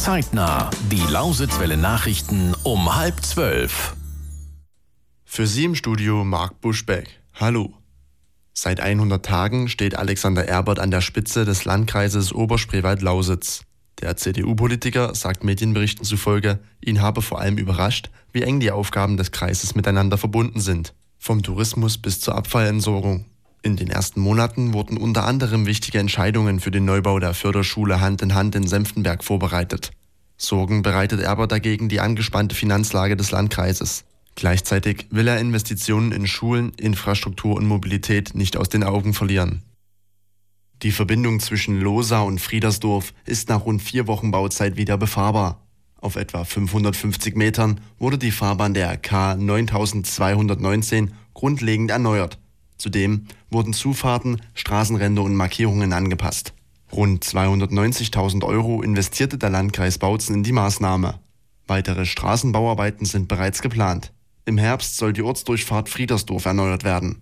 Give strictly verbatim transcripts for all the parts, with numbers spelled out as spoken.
Zeitnah, die Lausitzwelle Nachrichten um halb zwölf. Für Sie im Studio Marc Buschbeck. Hallo. Seit hundert Tagen steht Alexander Erbert an der Spitze des Landkreises Oberspreewald-Lausitz. Der C D U-Politiker sagt Medienberichten zufolge, ihn habe vor allem überrascht, wie eng die Aufgaben des Kreises miteinander verbunden sind. Vom Tourismus bis zur Abfallentsorgung. In den ersten Monaten wurden unter anderem wichtige Entscheidungen für den Neubau der Förderschule Hand in Hand in Senftenberg vorbereitet. Sorgen bereitet Erbert dagegen die angespannte Finanzlage des Landkreises. Gleichzeitig will er Investitionen in Schulen, Infrastruktur und Mobilität nicht aus den Augen verlieren. Die Verbindung zwischen Lohsa und Friedersdorf ist nach rund vier Wochen Bauzeit wieder befahrbar. Auf etwa fünfhundertfünfzig Metern wurde die Fahrbahn der K neuntausendzweihundertneunzehn grundlegend erneuert. Zudem wurden Zufahrten, Straßenränder und Markierungen angepasst. Rund zweihundertneunzigtausend Euro investierte der Landkreis Bautzen in die Maßnahme. Weitere Straßenbauarbeiten sind bereits geplant. Im Herbst soll die Ortsdurchfahrt Friedersdorf erneuert werden.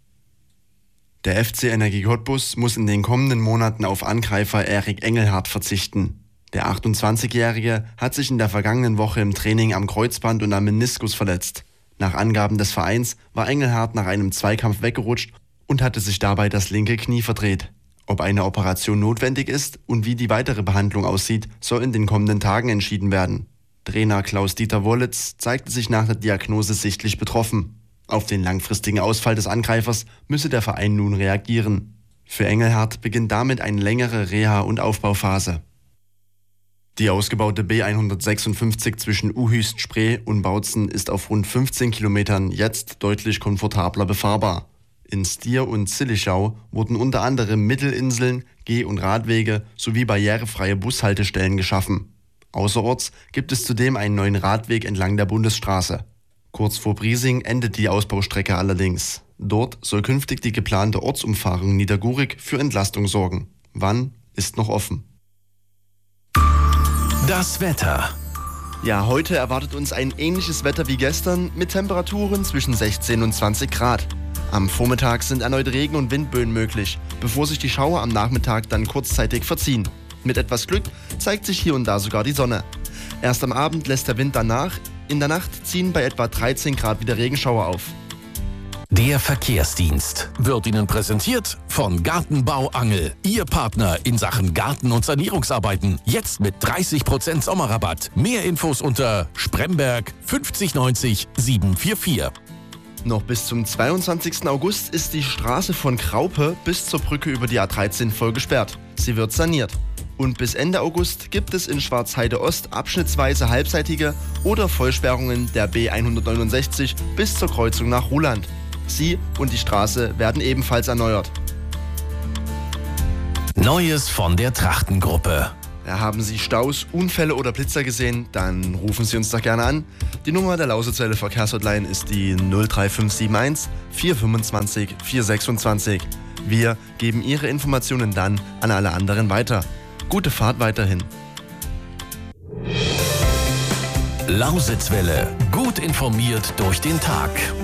Der F C Energie Cottbus muss in den kommenden Monaten auf Angreifer Erik Engelhardt verzichten. Der achtundzwanzigjährige hat sich in der vergangenen Woche im Training am Kreuzband und am Meniskus verletzt. Nach Angaben des Vereins war Engelhardt nach einem Zweikampf weggerutscht und hatte sich dabei das linke Knie verdreht. Ob eine Operation notwendig ist und wie die weitere Behandlung aussieht, soll in den kommenden Tagen entschieden werden. Trainer Klaus-Dieter Wollitz zeigte sich nach der Diagnose sichtlich betroffen. Auf den langfristigen Ausfall des Angreifers müsse der Verein nun reagieren. Für Engelhardt beginnt damit eine längere Reha- und Aufbauphase. Die ausgebaute B hundertsechsundfünfzig zwischen Uhüst-Spree und Bautzen ist auf rund fünfzehn Kilometern jetzt deutlich komfortabler befahrbar. In Stier und Zillichau wurden unter anderem Mittelinseln, Geh- und Radwege sowie barrierefreie Bushaltestellen geschaffen. Außerorts gibt es zudem einen neuen Radweg entlang der Bundesstraße. Kurz vor Briesing endet die Ausbaustrecke allerdings. Dort soll künftig die geplante Ortsumfahrung Niedergurig für Entlastung sorgen. Wann, ist noch offen. Das Wetter. Ja, heute erwartet uns ein ähnliches Wetter wie gestern mit Temperaturen zwischen sechzehn und zwanzig Grad. Am Vormittag sind erneut Regen- und Windböen möglich, bevor sich die Schauer am Nachmittag dann kurzzeitig verziehen. Mit etwas Glück zeigt sich hier und da sogar die Sonne. Erst am Abend lässt der Wind dann nach. In der Nacht ziehen bei etwa dreizehn Grad wieder Regenschauer auf. Der Verkehrsdienst wird Ihnen präsentiert von Gartenbau Angel. Ihr Partner in Sachen Garten- und Sanierungsarbeiten. Jetzt mit dreißig Prozent Sommerrabatt. Mehr Infos unter Spremberg fünfzig neunzig siebenhundertvierundvierzig. Noch bis zum zweiundzwanzigsten August ist die Straße von Kraupe bis zur Brücke über die A dreizehn voll gesperrt. Sie wird saniert. Und bis Ende August gibt es in Schwarzheide Ost abschnittsweise halbseitige oder Vollsperrungen der B hundertneunundsechzig bis zur Kreuzung nach Ruhland. Sie und die Straße werden ebenfalls erneuert. Neues von der Trachtengruppe. Ja, haben Sie Staus, Unfälle oder Blitzer gesehen? Dann rufen Sie uns doch gerne an. Die Nummer der Lausitzwelle Verkehrshotline ist die null drei fünf sieben eins vier fünfundzwanzig vier sechsundzwanzig. Wir geben Ihre Informationen dann an alle anderen weiter. Gute Fahrt weiterhin. Lausitzwelle. Gut informiert durch den Tag.